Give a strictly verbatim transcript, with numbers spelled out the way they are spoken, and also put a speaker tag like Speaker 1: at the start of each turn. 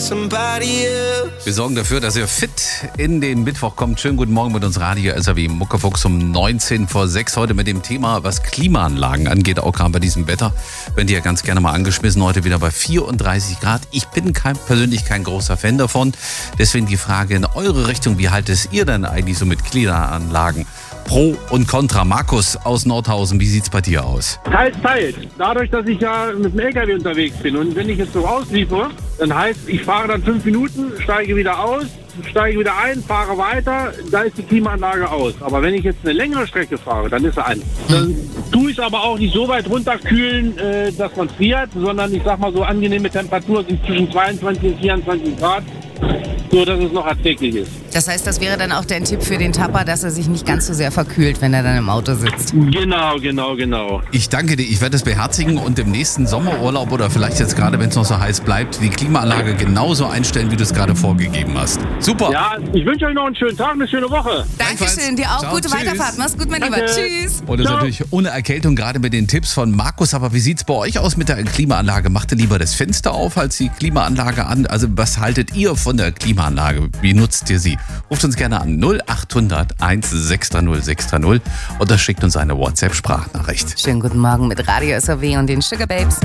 Speaker 1: Wir sorgen dafür, dass ihr fit in den Mittwoch kommt. Schönen guten Morgen mit uns Radio S R W Muckefuchs um neunzehn vor sechs. Heute mit dem Thema, was Klimaanlagen angeht, auch gerade bei diesem Wetter. Könnt ihr ja ganz gerne mal angeschmissen. Heute wieder bei vierunddreißig Grad. Ich bin kein, persönlich kein großer Fan davon. Deswegen die Frage in eure Richtung. Wie haltet ihr denn eigentlich so mit Klimaanlagen? Pro und Contra. Markus aus Nordhausen, wie sieht's bei dir aus?
Speaker 2: Teils, teils. Dadurch, dass ich ja mit dem L K W unterwegs bin und wenn ich jetzt so ausliefere, dann heißt, ich fahre dann fünf Minuten, steige wieder aus, steige wieder ein, fahre weiter, da ist die Klimaanlage aus. Aber wenn ich jetzt eine längere Strecke fahre, dann ist sie an. Dann tue ich es aber auch nicht so weit runterkühlen, äh, dass man friert, sondern ich sag mal so angenehme Temperatur sind zwischen zweiundzwanzig und vierundzwanzig Grad, so dass es noch erträglich ist.
Speaker 3: Das heißt, das wäre dann auch dein Tipp für den Tapper, dass er sich nicht ganz so sehr verkühlt, wenn er dann im Auto sitzt.
Speaker 2: Genau, genau, genau.
Speaker 1: Ich danke dir. Ich werde es beherzigen und im nächsten Sommerurlaub oder vielleicht jetzt gerade, wenn es noch so heiß bleibt, die Klimaanlage genauso einstellen, wie du es gerade vorgegeben hast. Super.
Speaker 2: Ja, ich wünsche euch noch einen schönen Tag, eine schöne Woche.
Speaker 3: Dankeschön, dir auch.
Speaker 1: Ciao,
Speaker 3: Gute
Speaker 1: tschüss.
Speaker 3: Weiterfahrt. Mach's gut, mein
Speaker 2: Danke.
Speaker 3: Lieber. Tschüss.
Speaker 1: Und das ist natürlich ohne Erkältung, gerade mit den Tipps von Markus. Aber wie sieht's bei euch aus mit der Klimaanlage? Macht ihr lieber das Fenster auf als die Klimaanlage an? Also was haltet ihr von der Klimaanlage? Wie nutzt ihr sie? Ruft uns gerne an null acht hundert eins sechs drei null sechs drei null oder schickt uns eine WhatsApp-Sprachnachricht.
Speaker 3: Schönen guten Morgen mit Radio S R W und den Sugar Babes.